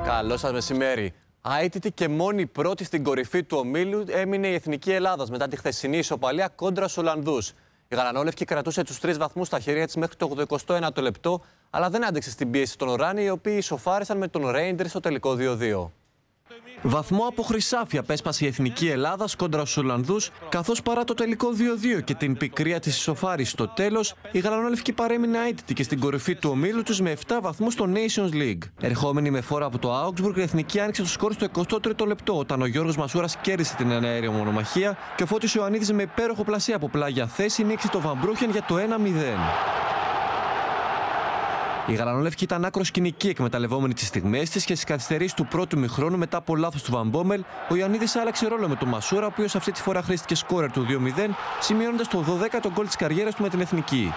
Καλό σας μεσημέρι. Αίτητη και μόνη πρώτη στην κορυφή του ομίλου έμεινε η Εθνική Ελλάδας μετά τη χθεσινή ισοπαλία κόντρα στους Ολλανδούς. Η γαλανόλευκη κρατούσε τους 3 βαθμούς στα χέρια της μέχρι το 89ο λεπτό, αλλά δεν άντεξε στην πίεση των Οράνι, οι οποίοι ισοφάρισαν με τον Ρέιντερ στο τελικό 2-2. Βαθμό από χρυσάφι απέσπασε η Εθνική Ελλάδας κόντρα στους Ολλανδούς, καθώς παρά το τελικό 2-2 και την πικρία της ισοφάρισης στο τέλος, η γαλανόλευκη παρέμεινε αίτητη και στην κορυφή του ομίλου τους με 7 βαθμούς στο Nations League. Ερχόμενη με φόρα από το Augsburg, η Εθνική άνοιξε το σκορ στο 23ο λεπτό, όταν ο Γιώργος Μασούρας κέρδισε την εναέρια μονομαχία και ο Φώτης Ιωαννίδης με υπέροχο πλασί από πλάγια θέση νίκησε το Βαμπρούχεν για το 1-0. Η γαλανόλευκη ήταν άκρως κοινική, εκμεταλλευόμενη τις στιγμές της και στις καθυστερήσεις του πρώτου ημιχρόνου μετά από λάθος του Βαν Μπόμελ. Ο Ιωαννίδης άλλαξε ρόλο με τον Μασούρα, ο οποίος αυτή τη φορά χρήστηκε σκόρερ του 2-0, σημειώνοντας το 12ο γκολ της καριέρας του με την Εθνική.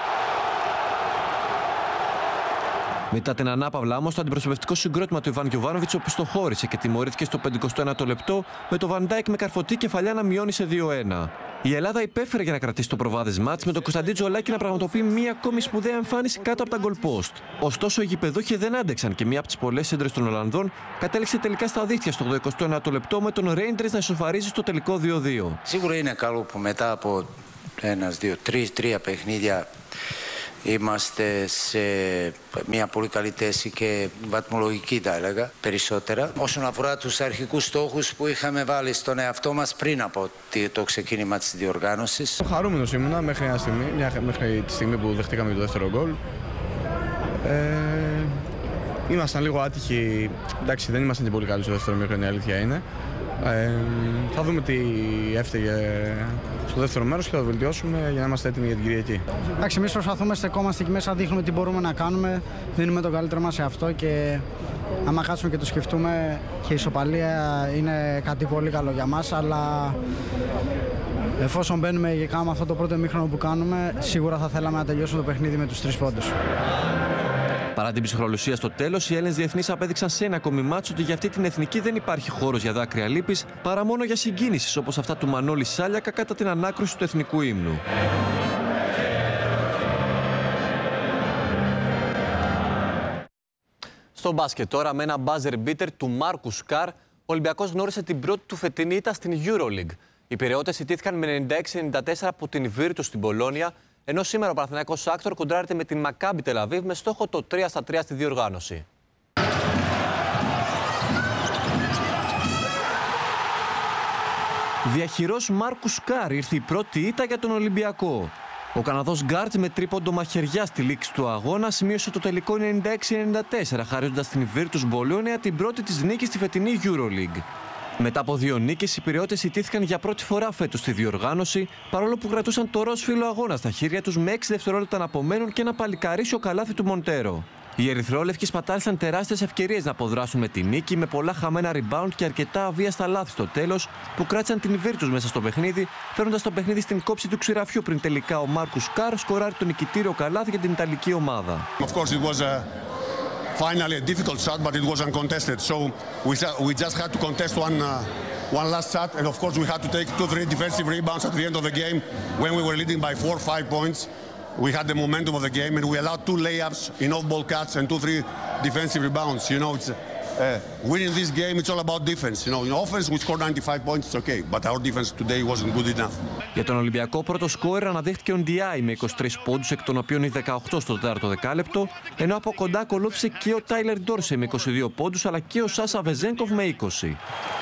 Μετά την ανάπαυλα όμως, το αντιπροσωπευτικό συγκρότημα του Ιβάν Γιοβάνοβιτς οπισθοχώρησε και τιμωρήθηκε στο 51ο λεπτό με το Βαν Ντάικ με καρφωτή κεφαλιά να μειώνει σε 2-1. Η Ελλάδα υπέφερε για να κρατήσει το προβάδισμά της, με τον Κωνσταντίν Τζολάκη να πραγματοποιεί μία ακόμη σπουδαία εμφάνιση κάτω από τα γκολ post. Ωστόσο, οι γηπεδούχοι δεν άντεξαν και μία από τις πολλές σέντρες των Ολλανδών κατέληξε τελικά στα δίχτυα στο 89ο λεπτό με τον Ρέιντερ να ισοφαρίζει στο τελικό 2-2. Σίγουρα είναι καλό που μετά από 3 παιχνίδια είμαστε σε μια πολύ καλή θέση και βαθμολογική, θα έλεγα, περισσότερα. Όσον αφορά τους αρχικούς στόχους που είχαμε βάλει στον εαυτό μας πριν από το ξεκίνημα της διοργάνωσης. Χαρούμενος ήμουνα μέχρι τη στιγμή που δεχτήκαμε το δεύτερο γκολ. Ήμασταν λίγο άτυχοι. Εντάξει, δεν ήμασταν και πολύ καλοί στο δεύτερο μήχρονο, η αλήθεια είναι. Θα δούμε τι έφταιγε στο δεύτερο μέρος και θα το βελτιώσουμε για να είμαστε έτοιμοι για την Κυριακή. Εντάξει, εμείς προσπαθούμε, στεκόμαστε εκεί μέσα, δείχνουμε τι μπορούμε να κάνουμε, δίνουμε το καλύτερο μας σε αυτό και άμα κάτσουμε και το σκεφτούμε, και η ισοπαλία είναι κάτι πολύ καλό για μας, αλλά εφόσον μπαίνουμε και κάνουμε αυτό το πρώτο ημίχρονο που κάνουμε, σίγουρα θα θέλαμε να τελειώσουμε το παιχνίδι με τους 3 πόντους. Παρά την ψυχρολουσία στο τέλος, οι Έλληνες διεθνείς απέδειξαν σε ένα ακόμη μάτσο ότι για αυτή την εθνική δεν υπάρχει χώρος για δάκρυα λύπης, παρά μόνο για συγκίνησης όπως αυτά του Μανώλη Σάλιακα κατά την ανάκρουση του εθνικού ύμνου. Στο μπάσκετ τώρα, με ένα buzzer beater του Μάρκου Σκάρ, ο Ολυμπιακός γνώρισε την πρώτη του φετινή ήττα στην EuroLeague. Οι Πειραιώτες ιτήθηκαν με 96-94 από την Βίρτους στην Πολόνια, ενώ σήμερα ο Παναθηναϊκός Άκτορ κοντράρεται με την Μακάμπι Τελαβίβ με στόχο το 3-3 στη διοργάνωση. Διαχειρός Μάρκου Σκάρ ήρθε η πρώτη ήττα για τον Ολυμπιακό. Ο Καναδός γκάρτ με τρίποντο μαχαιριά στη λήξη του αγώνα σημείωσε το τελικό 96-94, χαρίζοντας στην Βίρτους Μπολόνια την πρώτη της νίκη στη φετινή EuroLeague. Μετά από 2 νίκες, οι Πειραιώτες ιτήθηκαν για πρώτη φορά φέτος στη διοργάνωση, παρόλο που κρατούσαν το ροζ φύλλο αγώνα στα χέρια τους με 6 δευτερόλεπτα να απομένουν και ένα παλικαρίσιο καλάθι του Μοντέρο. Οι ερυθρόλευκοι σπατάλησαν τεράστιες ευκαιρίες να αποδράσουν με τη νίκη, με πολλά χαμένα rebound και αρκετά αβίαστα λάθη στο τέλος, που κράτησαν την Βίρτους μέσα στο παιχνίδι, φέρνοντας το παιχνίδι στην κόψη του ξηραφιού πριν τελικά ο Μάρκου Σκάρ σκοράρει το νικητήριο καλάθι για την Ιταλική ομάδα. Finally, a difficult shot, but it was uncontested. So we just had to contest one last shot, and of course we had to take 2-3 defensive rebounds at the end of the game when we were leading by 4 or 5 points. We had the momentum of the game, and we allowed 2 layups in off-ball cuts and 2-3 defensive rebounds. You know, it's winning this game. It's all about defense. You know, in offense we scored 95 points. It's okay, but our defense today wasn't good enough. Για τον Ολυμπιακό, πρώτο σκόρερ αναδείχθηκε ο Ντιάι με 23 πόντους, εκ των οποίων οι 18 στο 4ο δεκάλεπτο, ενώ από κοντά ακολούθησε και ο Τάιλερ Ντόρσε με 22 πόντους, αλλά και ο Σάσα Βεζένκοφ με 20.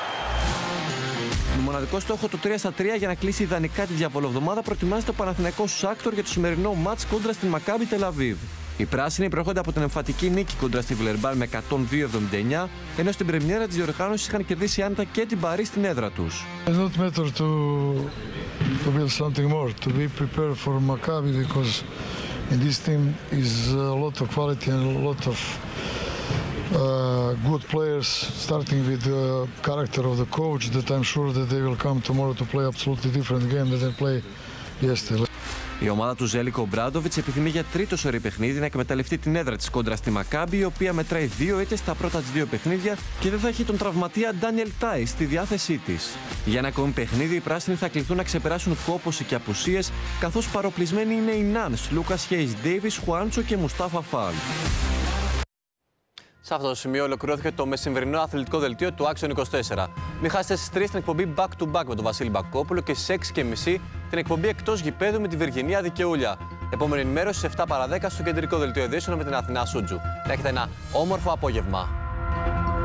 Με μοναδικό στόχο το 3-3 για να κλείσει ιδανικά τη διαβολοβδομάδα, προετοιμάζεται ο Παναθηναϊκός Άκτορ για το σημερινό μάτς κόντρα στην Μακάμπι Τελαβίβ. Οι πράσινοι προέρχονται από την εμφατική νίκη κόντρα στη Βιλερμπάν με 102-79, ενώ στην πρεμιέρα της διοργάνωσης είχαν κερδίσει άνετα και την Παρί στην έδρα τους. It's not matter to build something more, to be prepared for Maccabi, because in this team is a lot of quality and a lot of good players, starting with the character of the coach, that I'm sure that they will come tomorrow to play absolutely different game than they play yesterday. Η ομάδα του Ζέλικο Μπράντοβιτς επιθυμεί για τρίτο σωρή παιχνίδι να εκμεταλλευτεί την έδρα της κόντρα στη Μακάμπι, η οποία μετράει 2 ήττες στα πρώτα της 2 παιχνίδια και δεν θα έχει τον τραυματία Ντάνιελ Τάις στη διάθεσή της. Για ένα ακόμη παιχνίδι, οι πράσινοι θα κληθούν να ξεπεράσουν κόπωση και απουσίες, καθώς παροπλισμένοι είναι οι Νάνς, Λούκας Χέις Ντέιβις, Χουάντσο και Μουστάφα Φάλ. Σε αυτό το σημείο ολοκληρώθηκε το μεσημβρινό αθλητικό δελτίο του Action 24. Μην χάσετε στις 3 την εκπομπή Back to Back με τον Βασίλη Μπακόπουλο και στις 6:30 την εκπομπή Εκτός Γηπέδου με τη Βυργινία Δικαιούλια. Επόμενη ενημέρωση στις 7 παρα 10 στο κεντρικό δελτίο ειδήσεων με την Αθηνά Σούτζου. Να έχετε ένα όμορφο απόγευμα.